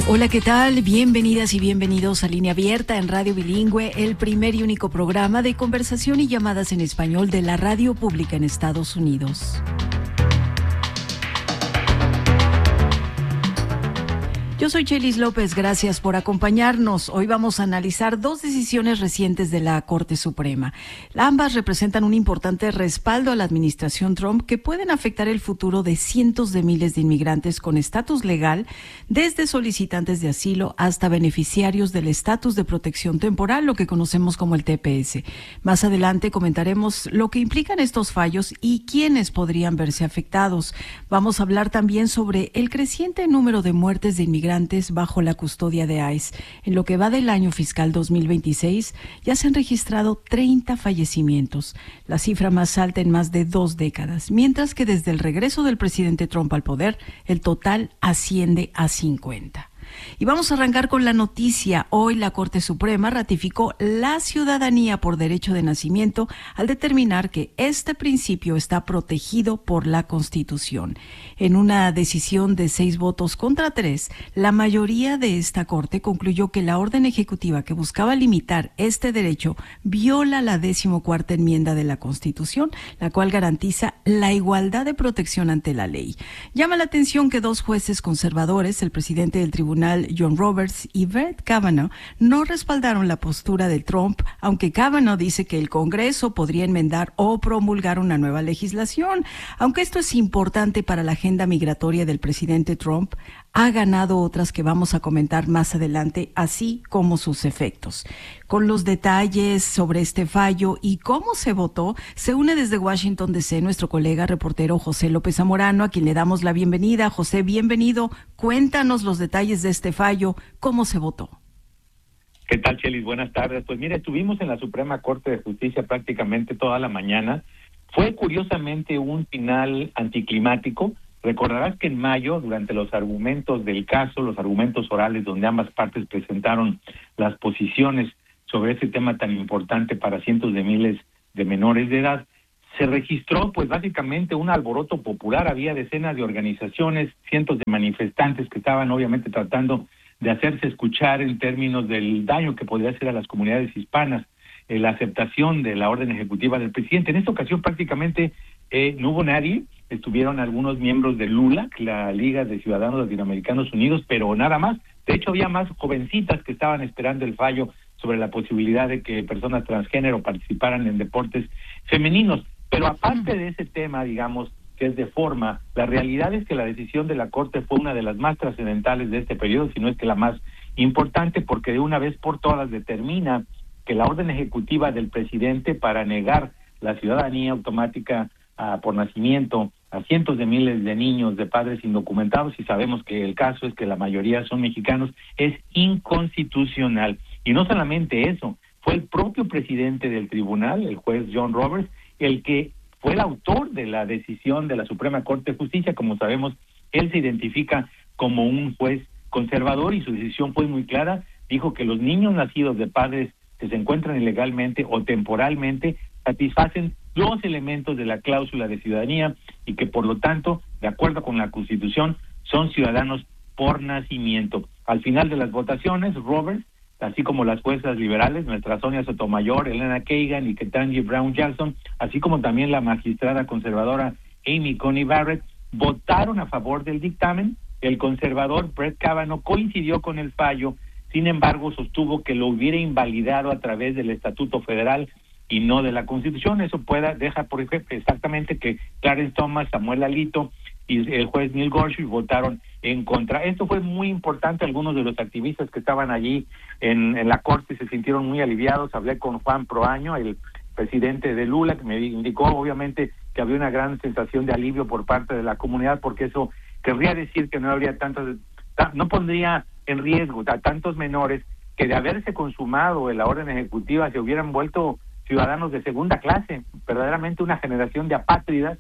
Hola, ¿qué tal? Bienvenidas y bienvenidos a Línea Abierta en Radio Bilingüe, el primer y único programa de conversación y llamadas en español de la radio pública en Estados Unidos. Yo soy Chelis López, gracias por acompañarnos. Hoy vamos a analizar dos decisiones recientes de la Corte Suprema. Ambas representan un importante respaldo a la administración Trump que pueden afectar el futuro de cientos de miles de inmigrantes con estatus legal, desde solicitantes de asilo hasta beneficiarios del estatus de protección temporal, lo que conocemos como el TPS. Más adelante comentaremos lo que implican estos fallos y quiénes podrían verse afectados. Vamos a hablar también sobre el creciente número de muertes de inmigrantes bajo la custodia de ICE. En lo que va del año fiscal 2026, ya se han registrado 30 fallecimientos, la cifra más alta en más de 2 décadas, mientras que desde el regreso del presidente Trump al poder, el total asciende a 50. Y vamos a arrancar con la noticia. Hoy la Corte Suprema ratificó la ciudadanía por derecho de nacimiento al determinar que este principio está protegido por la Constitución. En una decisión de 6 votos contra 3, la mayoría de esta Corte concluyó que la orden ejecutiva que buscaba limitar este derecho viola la 14ª enmienda de la Constitución, la cual garantiza la igualdad de protección ante la ley. Llama la atención que 2 jueces conservadores, el presidente del tribunal John Roberts y Brett Kavanaugh, no respaldaron la postura de Trump, aunque Kavanaugh dice que el Congreso podría enmendar o promulgar una nueva legislación. Aunque esto es importante para la agenda migratoria del presidente Trump, ha ganado otras que vamos a comentar más adelante, así como sus efectos. Con los detalles sobre este fallo y cómo se votó, se une desde Washington DC nuestro colega reportero José López Zamorano, a quien le damos la bienvenida. José, bienvenido. Cuéntanos los detalles de este fallo, cómo se votó. ¿Qué tal, Chelis? Buenas tardes. Pues mira, estuvimos en la Suprema Corte de Justicia prácticamente toda la mañana. Fue curiosamente un final anticlimático. Recordarás que en mayo, durante los argumentos del caso, los argumentos orales donde ambas partes presentaron las posiciones sobre este tema tan importante para cientos de miles de menores de edad, se registró pues básicamente un alboroto popular. Había decenas de organizaciones, cientos de manifestantes que estaban obviamente tratando de hacerse escuchar en términos del daño que podría hacer a las comunidades hispanas la aceptación de la orden ejecutiva del presidente. En esta ocasión prácticamente no hubo nadie. Estuvieron algunos miembros de LULAC, la Liga de Ciudadanos Latinoamericanos Unidos, pero nada más. De hecho, había más jovencitas que estaban esperando el fallo sobre la posibilidad de que personas transgénero participaran en deportes femeninos. Pero aparte de ese tema, digamos, que es de forma, la realidad es que la decisión de la Corte fue una de las más trascendentales de este periodo, si no es que la más importante, porque de una vez por todas determina que la orden ejecutiva del presidente para negar la ciudadanía automática por nacimiento a cientos de miles de niños de padres indocumentados, y sabemos que el caso es que la mayoría son mexicanos, es inconstitucional. Y no solamente eso, fue el propio presidente del tribunal, el juez John Roberts, el que fue el autor de la decisión de la Suprema Corte de Justicia. Como sabemos, él se identifica como un juez conservador y su decisión fue muy clara. Dijo que los niños nacidos de padres que se encuentran ilegalmente o temporalmente satisfacen los elementos de la cláusula de ciudadanía y que por lo tanto, de acuerdo con la Constitución, son ciudadanos por nacimiento. Al final de las votaciones, Roberts, así como las juezas liberales, nuestra Sonia Sotomayor, Elena Kagan y Ketanji Brown Jackson, así como también la magistrada conservadora Amy Coney Barrett, votaron a favor del dictamen. El conservador Brett Kavanaugh coincidió con el fallo, sin embargo sostuvo que lo hubiera invalidado a través del Estatuto Federal y no de la Constitución. Eso deja, por ejemplo, exactamente que Clarence Thomas, Samuel Alito y el juez Neil Gorsuch votaron en contra. Esto fue muy importante. Algunos de los activistas que estaban allí en la Corte se sintieron muy aliviados. Hablé con Juan Proaño, el presidente de LULAC, que me indicó obviamente que había una gran sensación de alivio por parte de la comunidad, porque eso querría decir que no habría no pondría en riesgo a tantos menores que de haberse consumado la orden ejecutiva se hubieran vuelto ciudadanos de segunda clase, verdaderamente una generación de apátridas,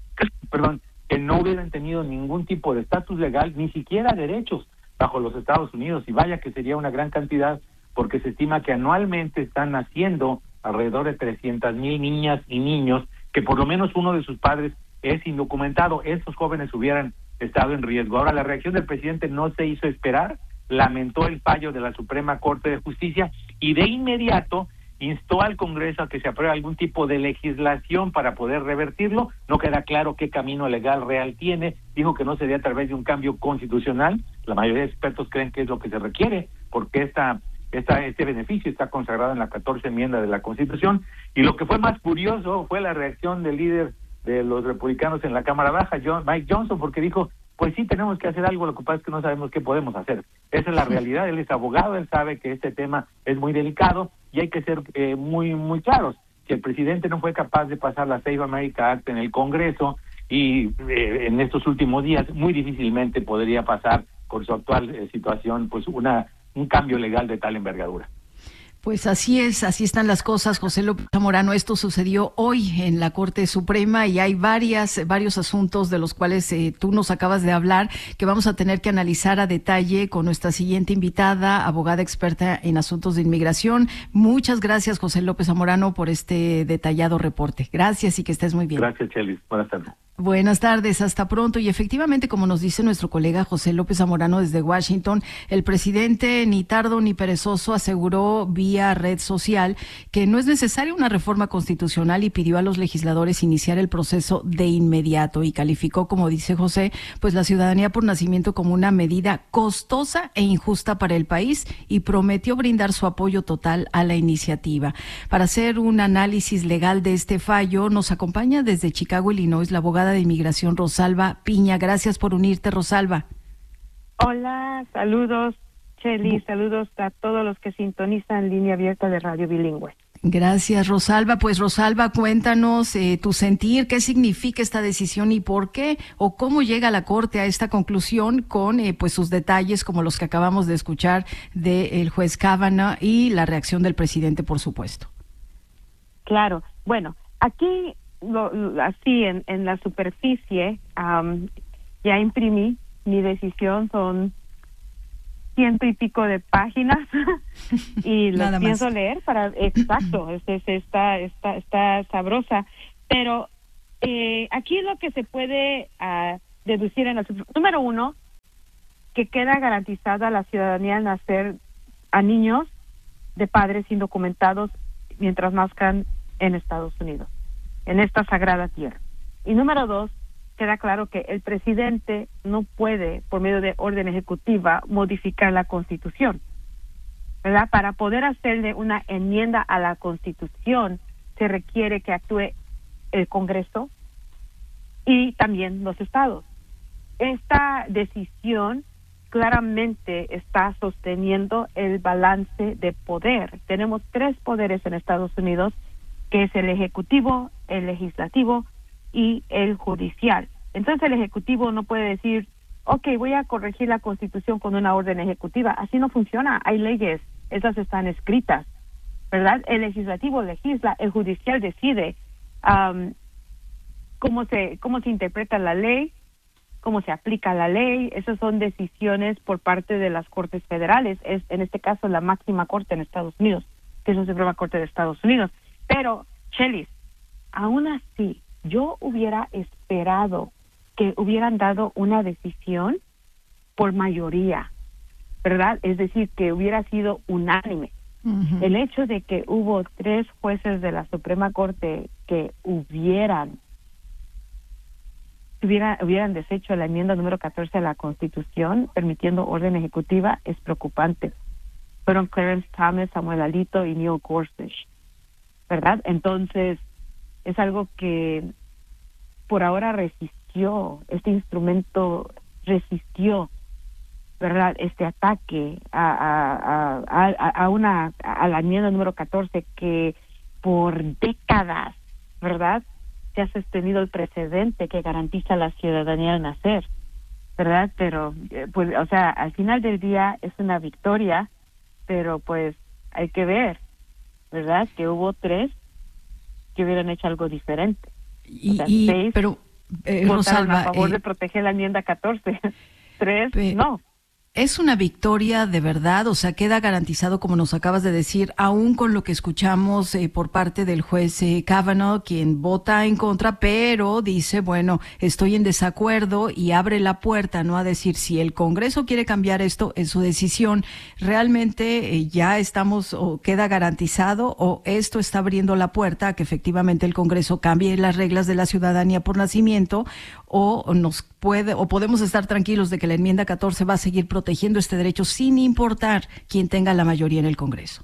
que no hubieran tenido ningún tipo de estatus legal, ni siquiera derechos bajo los Estados Unidos. Y vaya que sería una gran cantidad, porque se estima que anualmente están naciendo alrededor de 300,000 niñas y niños que por lo menos uno de sus padres es indocumentado. Estos jóvenes hubieran estado en riesgo. Ahora, la reacción del presidente no se hizo esperar. lamentó el fallo de la Suprema Corte de Justicia y de inmediato instó al Congreso a que se apruebe algún tipo de legislación para poder revertirlo. No queda claro qué camino legal real tiene. Dijo que no sería a través de un cambio constitucional. La mayoría de expertos creen que es lo que se requiere, porque este beneficio está consagrado en la 14 enmienda de la Constitución. Y lo que fue más curioso fue la reacción del líder de los republicanos en la Cámara Baja, Mike Johnson, porque dijo, pues sí, tenemos que hacer algo, lo que pasa es que no sabemos qué podemos hacer. Esa es la realidad. Él es abogado, él sabe que este tema es muy delicado y hay que ser muy claros. Si el presidente no fue capaz de pasar la Save America Act en el Congreso y en estos últimos días muy difícilmente podría pasar con su actual situación pues un cambio legal de tal envergadura. Pues así es, así están las cosas, José López Zamorano. Esto sucedió hoy en la Corte Suprema y hay varios asuntos de los cuales tú nos acabas de hablar que vamos a tener que analizar a detalle con nuestra siguiente invitada, abogada experta en asuntos de inmigración. Muchas gracias, José López Zamorano, por este detallado reporte. Gracias y que estés muy bien. Gracias, Chelis. Buenas tardes. Buenas tardes, hasta pronto. Y efectivamente, como nos dice nuestro colega José López Zamorano desde Washington, el presidente ni tardo ni perezoso aseguró vía red social que no es necesaria una reforma constitucional y pidió a los legisladores iniciar el proceso de inmediato y calificó, como dice José, pues la ciudadanía por nacimiento como una medida costosa e injusta para el país y prometió brindar su apoyo total a la iniciativa. Para hacer un análisis legal de este fallo, nos acompaña desde Chicago, Illinois, la abogada de inmigración Rosalba Piña. Gracias por unirte, Rosalba. Hola, saludos, Chely, saludos a todos los que sintonizan Línea Abierta de Radio Bilingüe. Gracias, Rosalba. Pues, Rosalba, cuéntanos tu sentir, qué significa esta decisión y por qué o cómo llega la Corte a esta conclusión con pues sus detalles como los que acabamos de escuchar del juez Kavanaugh y la reacción del presidente, por supuesto. Claro, bueno, aquí así en la superficie ya imprimí mi decisión, son 100 y pico de páginas y lo pienso leer exacto, está sabrosa, pero aquí lo que se puede deducir número uno, que queda garantizada la ciudadanía al nacer a niños de padres indocumentados mientras nazcan en Estados Unidos, en esta sagrada tierra. Y número dos, queda claro que el presidente no puede, por medio de orden ejecutiva, modificar la Constitución, ¿verdad? Para poder hacerle una enmienda a la Constitución, se requiere que actúe el Congreso y también los estados. Esta decisión claramente está sosteniendo el balance de poder. Tenemos 3 poderes en Estados Unidos, que es el ejecutivo, el legislativo y el judicial. Entonces el ejecutivo no puede decir, okay, voy a corregir la Constitución con una orden ejecutiva. Así no funciona. Hay leyes, esas están escritas, ¿verdad? El legislativo legisla, el judicial decide cómo se interpreta la ley, cómo se aplica la ley. Esas son decisiones por parte de las Cortes Federales. Es en este caso la máxima corte en Estados Unidos, que es la Suprema Corte de Estados Unidos. Pero, Chelis, aún así, yo hubiera esperado que hubieran dado una decisión por mayoría, ¿verdad? Es decir, que hubiera sido unánime. Uh-huh. El hecho de que hubo 3 jueces de la Suprema Corte que hubieran deshecho la enmienda número 14 de la Constitución, permitiendo orden ejecutiva, es preocupante. Fueron Clarence Thomas, Samuel Alito y Neil Gorsuch, ¿verdad? Entonces, es algo que por ahora resistió, este instrumento resistió, ¿verdad? Este ataque a la enmienda número 14 que por décadas, ¿verdad?, se ha sostenido el precedente que garantiza la ciudadanía al nacer, ¿verdad? Pero, pues, o sea, al final del día es una victoria, pero pues hay que ver, ¿verdad?, que hubo 3 que hubieran hecho algo diferente. Pero Rosalba, a favor de proteger la enmienda 14, 3 no. Es una victoria de verdad, o sea, queda garantizado, como nos acabas de decir, aún con lo que escuchamos por parte del juez Kavanaugh, quien vota en contra, pero dice, bueno, estoy en desacuerdo y abre la puerta, ¿no? A decir, si el Congreso quiere cambiar esto, es su decisión. ¿Realmente ya estamos o queda garantizado o esto está abriendo la puerta a que efectivamente el Congreso cambie las reglas de la ciudadanía por nacimiento o podemos estar tranquilos de que la enmienda 14 va a seguir protegiendo este derecho sin importar quién tenga la mayoría en el Congreso?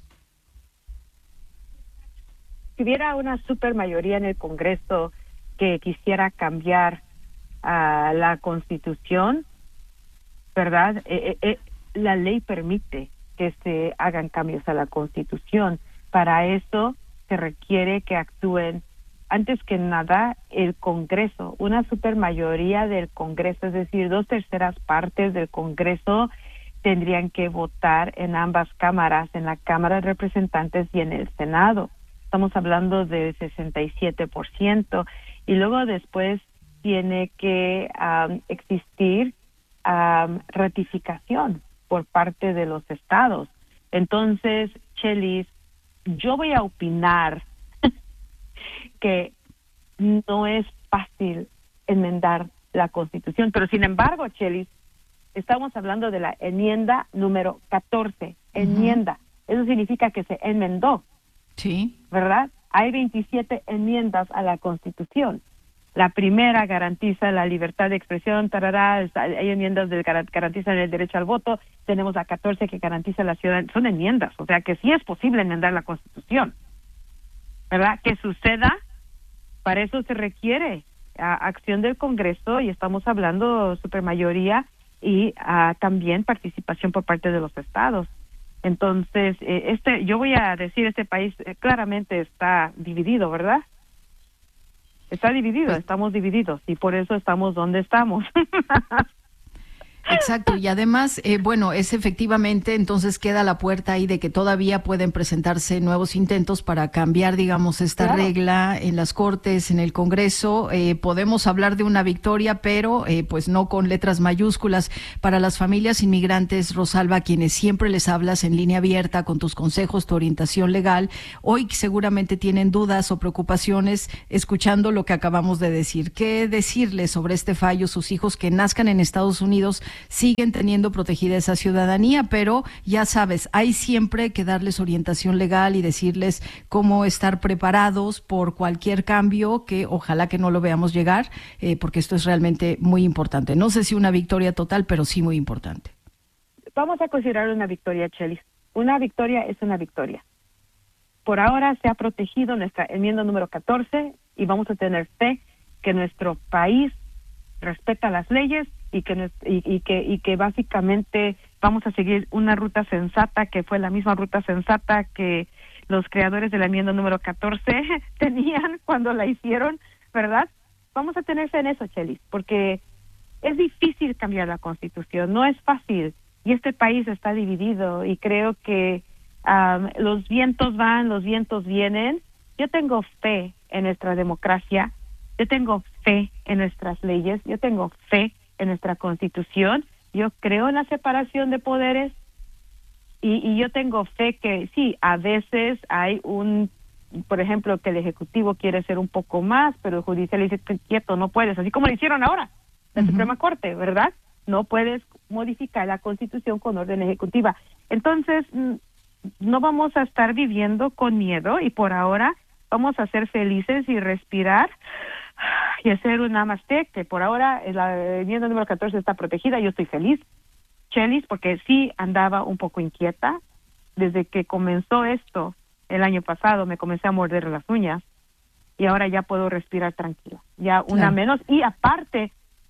Si hubiera una supermayoría en el Congreso que quisiera cambiar la Constitución, ¿verdad? La ley permite que se hagan cambios a la Constitución. Para eso se requiere que actúen antes que nada el Congreso, una supermayoría del Congreso, es decir, 2/3 partes del Congreso tendrían que votar en ambas cámaras, en la Cámara de Representantes y en el Senado. Estamos hablando de 67%, y luego después tiene que existir ratificación por parte de los estados. Entonces, Chelis, yo voy a opinar que no es fácil enmendar la Constitución, pero sin embargo, Chelis, estamos hablando de la enmienda número 14, enmienda. Eso significa que se enmendó. Sí. ¿Verdad? Hay 27 enmiendas a la Constitución. La primera garantiza la libertad de expresión, hay enmiendas que garantizan el derecho al voto, tenemos la 14 que garantiza la ciudadanía, son enmiendas, o sea que sí es posible enmendar la Constitución. ¿Verdad? Que suceda, para eso se requiere acción del Congreso, y estamos hablando supermayoría, y también participación por parte de los estados. Entonces, yo voy a decir, este país claramente está dividido, ¿verdad? Está dividido, estamos divididos, y por eso estamos donde estamos. Exacto, y además, bueno, es efectivamente, entonces queda la puerta ahí de que todavía pueden presentarse nuevos intentos para cambiar, digamos, esta regla en las Cortes, en el Congreso. Podemos hablar de una victoria, pero pues no con letras mayúsculas. Para las familias inmigrantes, Rosalba, quienes siempre les hablas en línea abierta con tus consejos, tu orientación legal, hoy seguramente tienen dudas o preocupaciones escuchando lo que acabamos de decir. ¿Qué decirles sobre este fallo? Sus hijos que nazcan en Estados Unidos siguen teniendo protegida esa ciudadanía, pero ya sabes, hay siempre que darles orientación legal y decirles cómo estar preparados por cualquier cambio que ojalá que no lo veamos llegar, porque esto es realmente muy importante. No sé si una victoria total, pero sí muy importante. Vamos a considerar una victoria, Chelis. Una victoria es una victoria. Por ahora se ha protegido nuestra enmienda número 14 y vamos a tener fe que nuestro país respeta las leyes y que básicamente vamos a seguir una ruta sensata, que fue la misma ruta sensata que los creadores de la enmienda número 14 tenían cuando la hicieron, ¿verdad? Vamos a tener fe en eso, Chelis, porque es difícil cambiar la Constitución, no es fácil, y este país está dividido, y creo que los vientos van, los vientos vienen. Yo tengo fe en nuestra democracia, yo tengo fe en nuestras leyes, yo tengo fe en nuestra Constitución, yo creo en la separación de poderes, y yo tengo fe que sí, a veces hay por ejemplo, que el Ejecutivo quiere ser un poco más, pero el Judicial dice, quieto, no puedes, así como lo hicieron ahora, la Suprema Corte, ¿verdad? No puedes modificar la Constitución con orden ejecutiva. Entonces, no vamos a estar viviendo con miedo, y por ahora vamos a ser felices y respirar y hacer un namaste, que por ahora la enmienda número 14 está protegida. Yo estoy feliz, Chelis, porque sí andaba un poco inquieta. Desde que comenzó esto el año pasado, me comencé a morder las uñas, y ahora ya puedo respirar tranquila, ya una menos. Y aparte,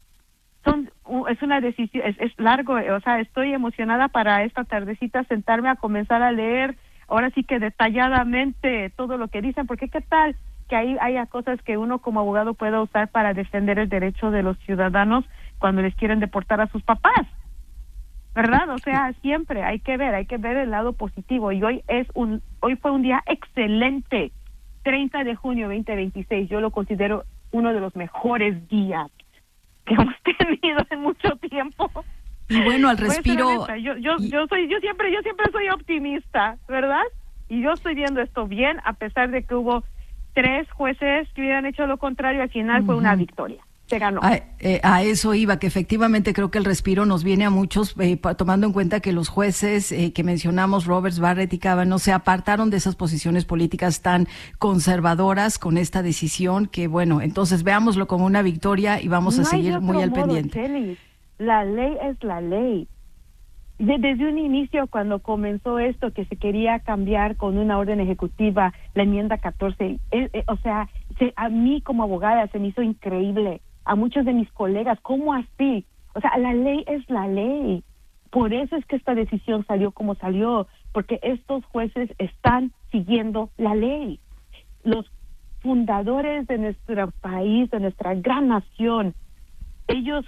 es una decisión, es largo, o sea, estoy emocionada para esta tardecita sentarme a comenzar a leer, ahora sí que detalladamente todo lo que dicen, porque qué tal que ahí haya cosas que uno como abogado pueda usar para defender el derecho de los ciudadanos cuando les quieren deportar a sus papás, ¿verdad? O sea, siempre hay que ver el lado positivo, y hoy fue un día excelente, 30 de junio 2026, yo lo considero uno de los mejores días que hemos tenido en mucho tiempo. Y bueno, al Voy a ser respiro... honesta, yo siempre soy optimista, ¿verdad? Y yo estoy viendo esto bien, a pesar de que hubo 3 jueces que hubieran hecho lo contrario. Al final fue una victoria. Se ganó. A eso iba, que efectivamente creo que el respiro nos viene a muchos, tomando en cuenta que los jueces que mencionamos, Roberts, Barrett y Kavanaugh, se apartaron de esas posiciones políticas tan conservadoras con esta decisión, que bueno, entonces veámoslo como una victoria y vamos a seguir muy al pendiente. Chely. La ley es la ley. Desde un inicio, cuando comenzó esto, que se quería cambiar con una orden ejecutiva, la enmienda 14, a mí como abogada se me hizo increíble. A muchos de mis colegas, ¿cómo así? O sea, la ley es la ley. Por eso es que esta decisión salió como salió, porque estos jueces están siguiendo la ley. Los fundadores de nuestro país, de nuestra gran nación, ellos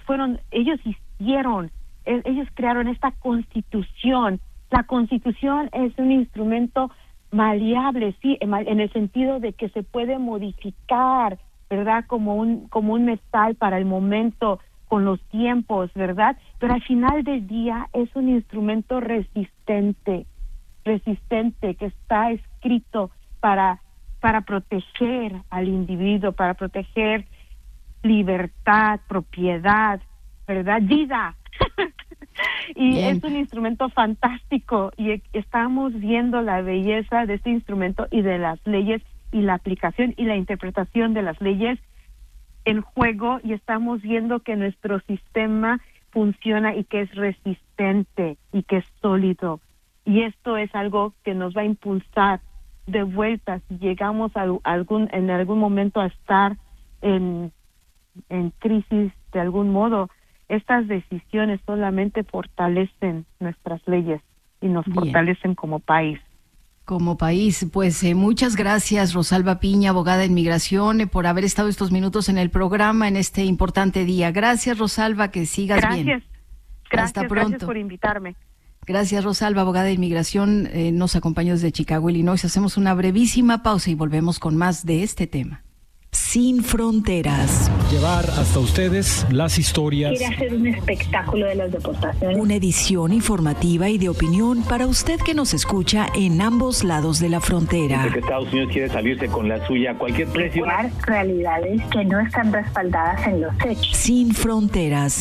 crearon esta Constitución. La Constitución es un instrumento maleable, sí, en el sentido de que se puede modificar, ¿verdad? Como un metal para el momento, con los tiempos, ¿verdad? Pero al final del día es un instrumento resistente, que está escrito para proteger al individuo, para proteger libertad, propiedad, ¿verdad? Vida. Y Bien. Es un instrumento fantástico y estamos viendo la belleza de este instrumento y de las leyes y la aplicación y la interpretación de las leyes en juego, y estamos viendo que nuestro sistema funciona y que es resistente y que es sólido, y esto es algo que nos va a impulsar de vuelta si llegamos en algún momento a estar en crisis de algún modo. Estas decisiones solamente fortalecen nuestras leyes y nos fortalecen como país. Como país, pues muchas gracias, Rosalba Piña, abogada en migración, por haber estado estos minutos en el programa en este importante día. Gracias, Rosalba, que sigas bien. Hasta pronto. Gracias por invitarme. Gracias, Rosalba, abogada de inmigración, nos acompañó desde Chicago, Illinois. Hacemos una brevísima pausa y volvemos con más de este tema. Sin fronteras. Llevar hasta ustedes las historias. Quiere hacer un espectáculo de las deportaciones. Una edición informativa y de opinión para usted que nos escucha en ambos lados de la frontera. Dice que Estados Unidos quiere salirse con la suya a cualquier precio. Realidades que no están respaldadas en los hechos. Sin fronteras.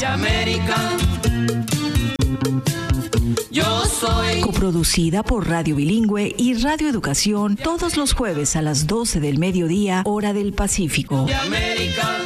Yo soy. Coproducida por Radio Bilingüe y Radio Educación, todos los jueves a las 12 del mediodía, hora del Pacífico. De América.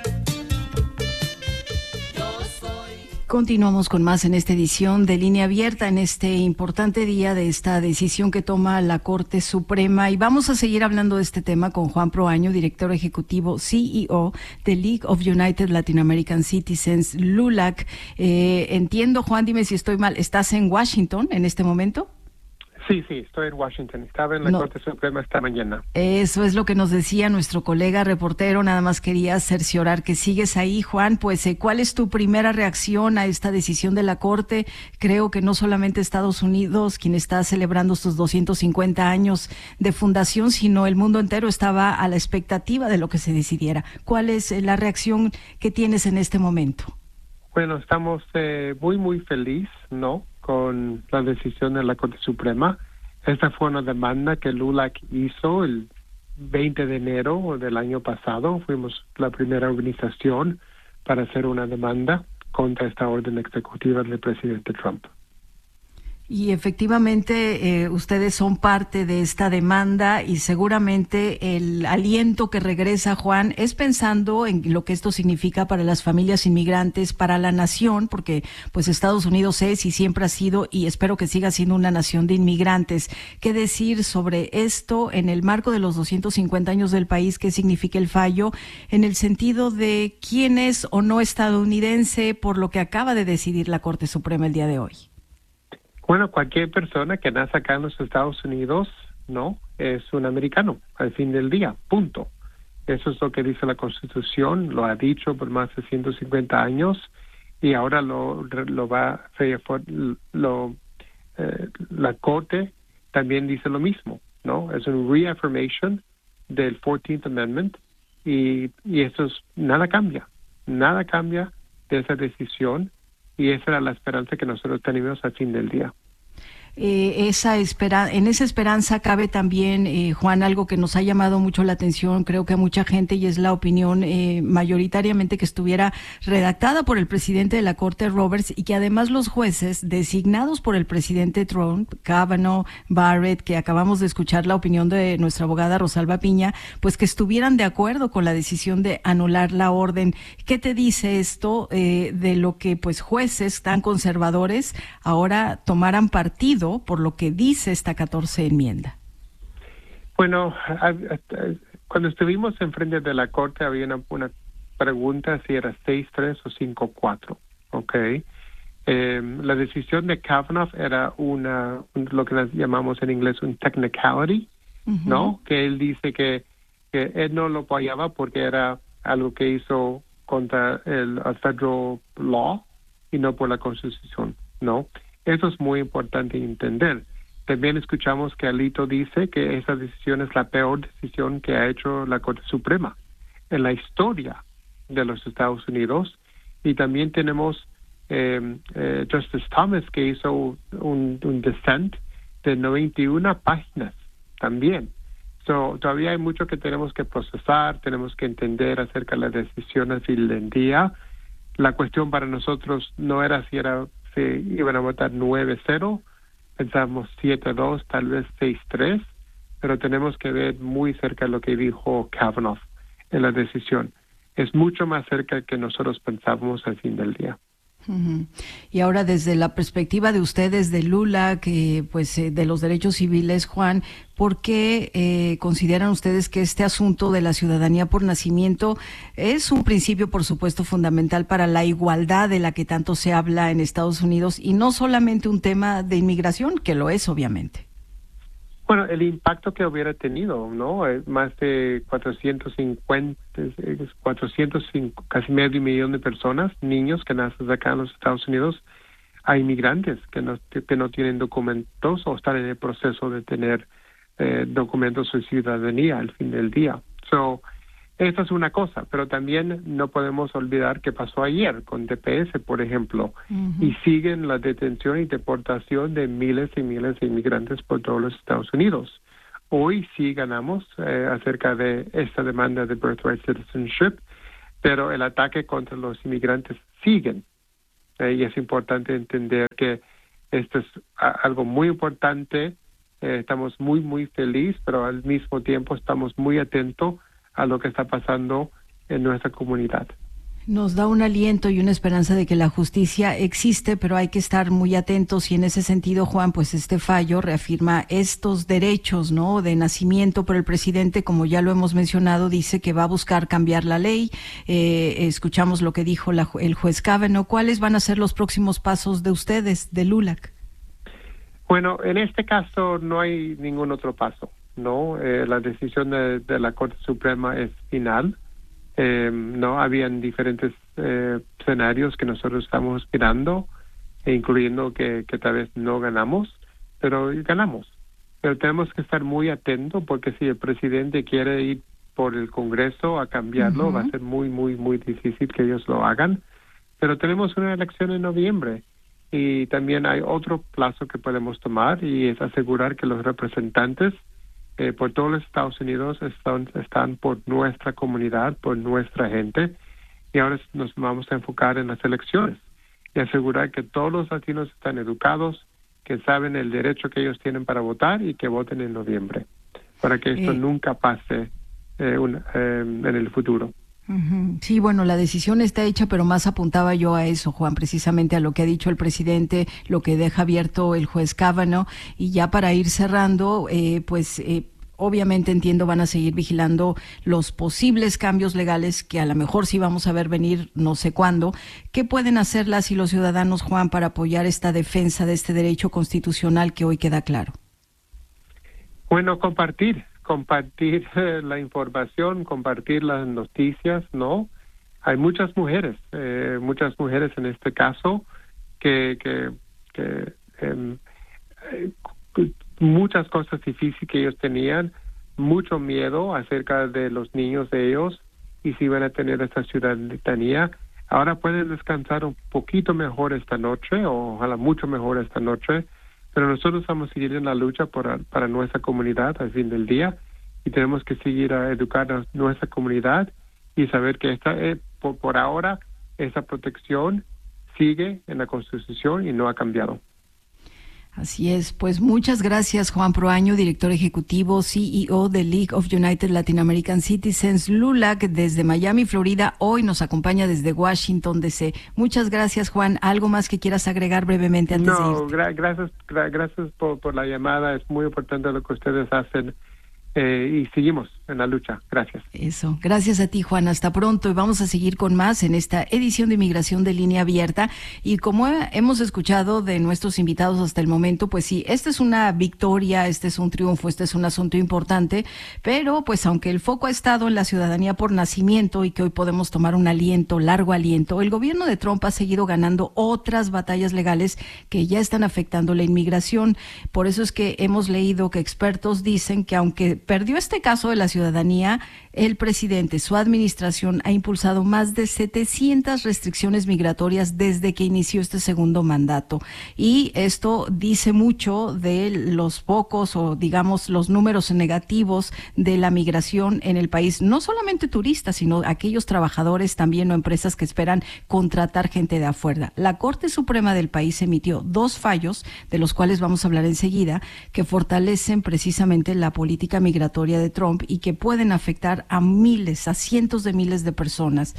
Continuamos con más en esta edición de Línea Abierta, en este importante día de esta decisión que toma la Corte Suprema, y vamos a seguir hablando de este tema con Juan Proaño, director ejecutivo, CEO de League of United Latin American Citizens, LULAC. Entiendo, Juan, dime si estoy mal, ¿estás en Washington en este momento? Sí, estoy en Washington. Estaba en la Corte Suprema esta mañana. Eso es lo que nos decía nuestro colega reportero. Nada más quería cerciorar que sigues ahí, Juan. Pues, ¿cuál es tu primera reacción a esta decisión de la Corte? Creo que no solamente Estados Unidos, quien está celebrando sus 250 años de fundación, sino el mundo entero estaba a la expectativa de lo que se decidiera. ¿Cuál es la reacción que tienes en este momento? Bueno, estamos muy feliz, ¿no?, con la decisión de la Corte Suprema. Esta fue una demanda que LULAC hizo el 20 de enero del año pasado. Fuimos la primera organización para hacer una demanda contra esta orden ejecutiva del presidente Trump. Y efectivamente ustedes son parte de esta demanda, y seguramente el aliento que regresa, Juan, es pensando en lo que esto significa para las familias inmigrantes, para la nación, porque pues Estados Unidos es y siempre ha sido, y espero que siga siendo, una nación de inmigrantes. ¿Qué decir sobre esto en el marco de los 250 años del país? ¿Qué significa el fallo en el sentido de quién es o no estadounidense por lo que acaba de decidir la Corte Suprema el día de hoy? Bueno, cualquier persona que nace acá en los Estados Unidos, ¿no?, es un americano al fin del día, punto. Eso es lo que dice la Constitución, lo ha dicho por más de 150 años, y ahora la Corte también dice lo mismo, ¿no? Es un reaffirmation del 14th Amendment, y eso es, nada cambia de esa decisión. y esa era la esperanza que nosotros teníamos al fin del día. En esa esperanza cabe también, Juan, algo que nos ha llamado mucho la atención, creo que a mucha gente, y es la opinión mayoritariamente que estuviera redactada por el presidente de la Corte, Roberts, y que además los jueces designados por el presidente Trump, Kavanaugh, Barrett, que acabamos de escuchar la opinión de nuestra abogada Rosalba Piña, pues que estuvieran de acuerdo con la decisión de anular la orden. ¿Qué te dice esto de lo que pues jueces tan conservadores ahora tomaran partido por lo que dice esta 14 enmienda? Bueno, cuando estuvimos enfrente de la Corte había una pregunta si era 6-3 o 5-4, ¿ok? La decisión de Kavanaugh era lo que llamamos en inglés un technicality, ¿no? Que él dice que él no lo apoyaba porque era algo que hizo contra el federal law y no por la Constitución, ¿no? Eso es muy importante entender. También escuchamos que Alito dice que esa decisión es la peor decisión que ha hecho la Corte Suprema en la historia de los Estados Unidos. Y también tenemos Justice Thomas, que hizo un dissent de 91 páginas también. Todavía hay mucho que tenemos que procesar, tenemos que entender acerca de las decisiones del día. La cuestión para nosotros no era si iban a votar 9-0, pensamos 7-2, tal vez 6-3, pero tenemos que ver muy cerca lo que dijo Kavanaugh en la decisión. Es mucho más cerca que nosotros pensábamos al fin del día. Y ahora desde la perspectiva de ustedes de LULAC, de los derechos civiles, Juan, ¿por qué consideran ustedes que este asunto de la ciudadanía por nacimiento es un principio, por supuesto, fundamental para la igualdad de la que tanto se habla en Estados Unidos y no solamente un tema de inmigración, que lo es obviamente? Bueno, el impacto que hubiera tenido, ¿no? Más de 450, casi medio millón de personas, niños que nacen acá en los Estados Unidos, a inmigrantes que no tienen documentos o están en el proceso de tener documentos de ciudadanía al fin del día. Esta es una cosa, pero también no podemos olvidar qué pasó ayer con DPS, por ejemplo, y siguen la detención y deportación de miles y miles de inmigrantes por todos los Estados Unidos. Hoy sí ganamos acerca de esta demanda de birthright citizenship, pero el ataque contra los inmigrantes siguen. Y es importante entender que esto es algo muy importante. Estamos muy, muy felices, pero al mismo tiempo estamos muy atentos a lo que está pasando en nuestra comunidad. Nos da un aliento y una esperanza de que la justicia existe, pero hay que estar muy atentos y en ese sentido, Juan, pues este fallo reafirma estos derechos, ¿no?, de nacimiento, pero el presidente, como ya lo hemos mencionado, dice que va a buscar cambiar la ley. Escuchamos lo que dijo el juez Kavanaugh. ¿Cuáles van a ser los próximos pasos de ustedes, de LULAC? Bueno, en este caso no hay ningún otro paso, ¿no? La decisión de la Corte Suprema es final. No habían diferentes escenarios que nosotros estamos esperando, incluyendo que tal vez no ganamos, pero ganamos. Pero tenemos que estar muy atentos porque si el presidente quiere ir por el Congreso a cambiarlo, va a ser muy, muy, muy difícil que ellos lo hagan. Pero tenemos una elección en noviembre y también hay otro plazo que podemos tomar y es asegurar que los representantes por todos los Estados Unidos están por nuestra comunidad, por nuestra gente, y ahora nos vamos a enfocar en las elecciones y asegurar que todos los latinos están educados, que saben el derecho que ellos tienen para votar y que voten en noviembre, para que esto nunca pase en el futuro. Sí, bueno, la decisión está hecha, pero más apuntaba yo a eso, Juan, precisamente a lo que ha dicho el presidente, lo que deja abierto el juez Kavanaugh, y ya para ir cerrando, obviamente entiendo van a seguir vigilando los posibles cambios legales que a lo mejor sí vamos a ver venir no sé cuándo. ¿Qué pueden hacer las y los ciudadanos, Juan, para apoyar esta defensa de este derecho constitucional que hoy queda claro? Bueno, compartir la información, compartir las noticias, ¿no? Hay muchas mujeres en este caso que muchas cosas difíciles que ellos tenían, mucho miedo acerca de los niños de ellos y si van a tener esta ciudadanía. Ahora pueden descansar un poquito mejor esta noche, o ojalá mucho mejor esta noche, pero nosotros vamos a seguir en la lucha para nuestra comunidad al fin del día, y tenemos que seguir a educar a nuestra comunidad y saber que por ahora esa protección sigue en la Constitución y no ha cambiado. Así es, pues muchas gracias Juan Proaño, director ejecutivo, CEO de League of United Latin American Citizens, LULAC, desde Miami, Florida. Hoy nos acompaña desde Washington, D.C. Muchas gracias, Juan. ¿Algo más que quieras agregar brevemente antes de irte? Gracias por la llamada. Es muy importante lo que ustedes hacen. Y seguimos en la lucha. Gracias. Eso. Gracias a ti, Juan. Hasta pronto. Y vamos a seguir con más en esta edición de Inmigración de Línea Abierta. Y como hemos escuchado de nuestros invitados hasta el momento, pues sí, esta es una victoria, este es un triunfo, este es un asunto importante, pero pues aunque el foco ha estado en la ciudadanía por nacimiento y que hoy podemos tomar un largo aliento, el gobierno de Trump ha seguido ganando otras batallas legales que ya están afectando la inmigración. Por eso es que hemos leído que expertos dicen que aunque perdió este caso de la ciudadanía, el presidente, su administración, ha impulsado más de 700 restricciones migratorias desde que inició este segundo mandato. Y esto dice mucho de los pocos, o digamos los números negativos de la migración en el país. No solamente turistas, sino aquellos trabajadores también o empresas que esperan contratar gente de afuera. La Corte Suprema del país emitió 2 fallos, de los cuales vamos a hablar enseguida, que fortalecen precisamente la política migratoria de Trump y que pueden afectar a cientos de miles de personas.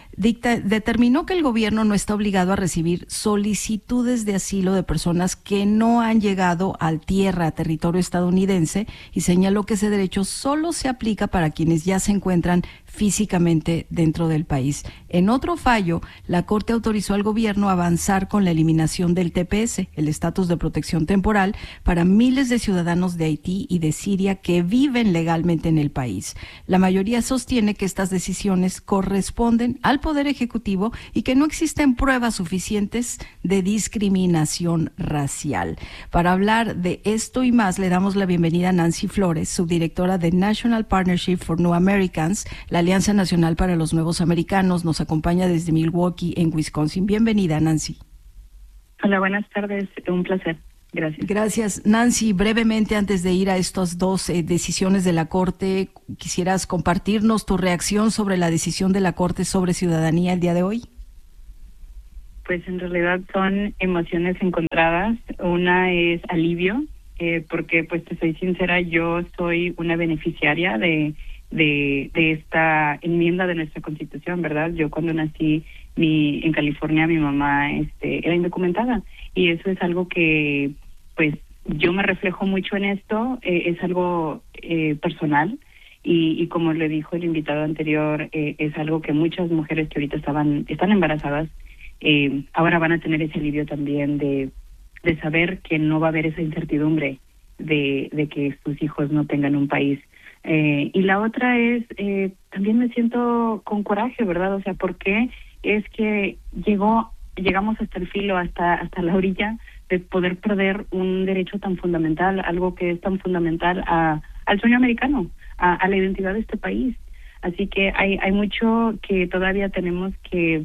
Determinó que el gobierno no está obligado a recibir solicitudes de asilo de personas que no han llegado a territorio estadounidense, y señaló que ese derecho solo se aplica para quienes ya se encuentran físicamente dentro del país. En otro fallo, la Corte autorizó al gobierno a avanzar con la eliminación del TPS, el estatus de protección temporal, para miles de ciudadanos de Haití y de Siria que viven legalmente en el país. La mayoría sostiene que estas decisiones corresponden al Poder Ejecutivo y que no existen pruebas suficientes de discriminación racial. Para hablar de esto y más, le damos la bienvenida a Nancy Flores, subdirectora de National Partnership for New Americans, la Alianza Nacional para los Nuevos Americanos. Nos acompaña desde Milwaukee, en Wisconsin. Bienvenida, Nancy. Hola, buenas tardes. Un placer. Gracias. Gracias, Nancy. Brevemente, antes de ir a estas 2 decisiones de la Corte, ¿quisieras compartirnos tu reacción sobre la decisión de la Corte sobre ciudadanía el día de hoy? Pues en realidad son emociones encontradas. Una es alivio, porque pues te soy sincera, yo soy una beneficiaria de esta enmienda de nuestra Constitución, ¿verdad? Yo cuando nací en California, mi mamá era indocumentada, y eso es algo que pues yo me reflejo mucho en esto. Es algo personal, y como le dijo el invitado anterior, es algo que muchas mujeres que ahorita están embarazadas ahora van a tener ese alivio también de saber que no va a haber esa incertidumbre de que sus hijos no tengan un país. Y la otra es, también me siento con coraje, ¿verdad? O sea, ¿por qué es que llegamos hasta el filo, hasta la orilla de poder perder un derecho tan fundamental, algo que es tan fundamental al sueño americano, a la identidad de este país? Así que hay mucho que todavía tenemos que,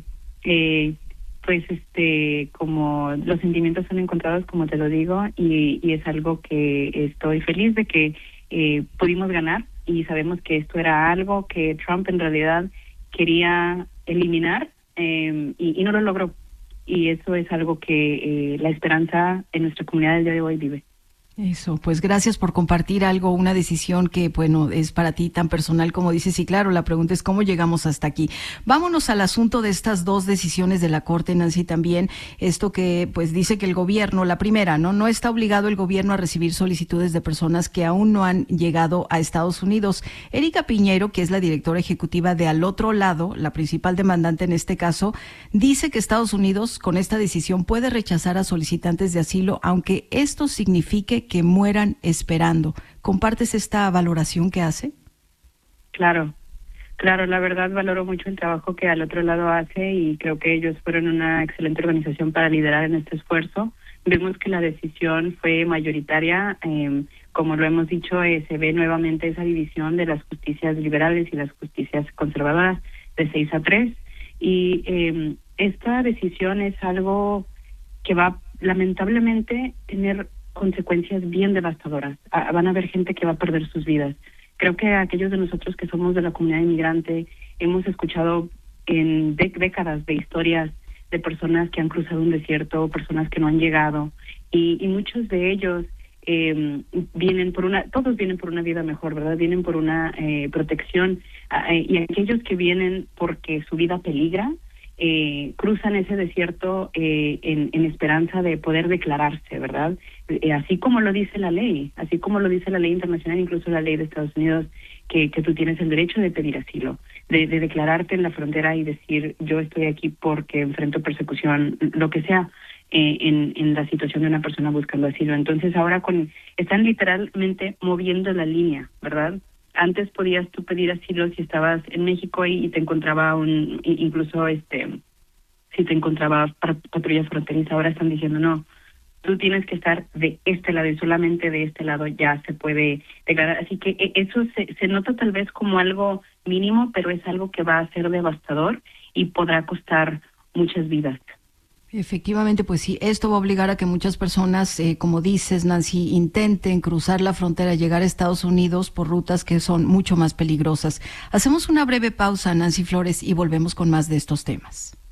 como los sentimientos son encontrados, como te lo digo, y es algo que estoy feliz de que pudimos ganar, y sabemos que esto era algo que Trump en realidad quería eliminar, y no lo logró, y eso es algo que la esperanza en nuestra comunidad del día de hoy vive. Eso, pues gracias por compartir una decisión que, bueno, es para ti tan personal como dices. Y claro, la pregunta es cómo llegamos hasta aquí. Vámonos al asunto de estas 2 decisiones de la Corte, Nancy, también. Esto que, pues, dice que el gobierno, la primera, no está obligado el gobierno a recibir solicitudes de personas que aún no han llegado a Estados Unidos. Erika Piñero, que es la directora ejecutiva de Al Otro Lado, la principal demandante en este caso, dice que Estados Unidos, con esta decisión, puede rechazar a solicitantes de asilo, aunque esto signifique que mueran esperando. ¿Compartes esta valoración que hace? Claro, la verdad valoro mucho el trabajo que Al Otro Lado hace, y creo que ellos fueron una excelente organización para liderar en este esfuerzo. Vemos que la decisión fue mayoritaria. Como lo hemos dicho, se ve nuevamente esa división de las justicias liberales y las justicias conservadoras de 6-3, Y esta decisión es algo que va lamentablemente tener consecuencias bien devastadoras. Van a haber gente que va a perder sus vidas. Creo que aquellos de nosotros que somos de la comunidad inmigrante hemos escuchado en décadas de historias de personas que han cruzado un desierto, personas que no han llegado, y muchos de ellos todos vienen por una vida mejor, ¿verdad? Vienen por una protección, y aquellos que vienen porque su vida peligra, cruzan ese desierto en esperanza de poder declararse, ¿verdad? Así como lo dice la ley internacional, incluso la ley de Estados Unidos, que tú tienes el derecho de pedir asilo, de declararte en la frontera y decir, yo estoy aquí porque enfrento persecución, lo que sea, en la situación de una persona buscando asilo. Entonces ahora están literalmente moviendo la línea, ¿verdad? Antes podías tú pedir asilo si estabas en México y te encontraba incluso si te encontraba patrulla fronteriza. Ahora están diciendo no, tú tienes que estar de este lado y solamente de este lado ya se puede declarar. Así que eso se nota tal vez como algo mínimo, pero es algo que va a ser devastador y podrá costar muchas vidas. Efectivamente, pues sí, esto va a obligar a que muchas personas, como dices, Nancy, intenten cruzar la frontera, llegar a Estados Unidos por rutas que son mucho más peligrosas. Hacemos una breve pausa, Nancy Flores, y volvemos con más de estos temas.